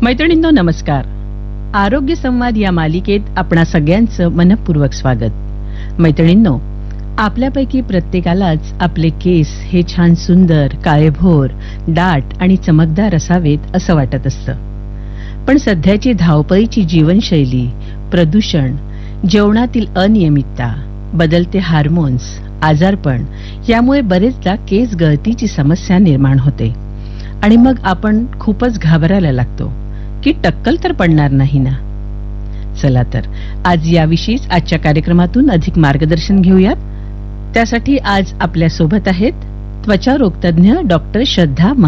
मैत्रिणींनो नमस्कार. आरोग्य संवाद या मालिकेत आपणा सगळ्यांचं मनपूर्वक स्वागत. मैत्रिणींनो, आपल्यापैकी प्रत्येकालाच आपले केस हे छान सुंदर, काळेभोर, दाट आणि चमकदार असावेत असं वाटत असतं. पण सध्याची धावपळीची जीवनशैली, प्रदूषण, जेवणातील अनियमितता, बदलते हार्मोन्स, आजारपण यामुळे बरेचदा केस गळतीची समस्या निर्माण होते आणि मग आपण खूपच घाबरायला लागतो की टक्कल तर पडणार नाही ना. चला तर आज याविषयीच आजच्या कार्यक्रमातून अधिक मार्गदर्शन घेऊयात. त्यासाठी आज आपल्या सोबत आहेत त्वचा रोगतज्ञ डॉक्टर श्रद्धा